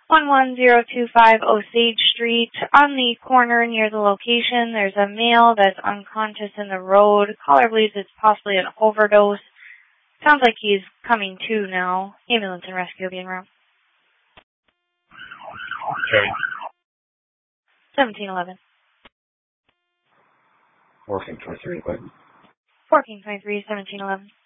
11025 Osage Street. On the corner near the location, there's a male that's unconscious in the road. Caller believes it's possibly an overdose. Sounds like he's coming to now. Ambulance and rescue will be en route. Okay. 1711. 1423, what? 1423, 1711.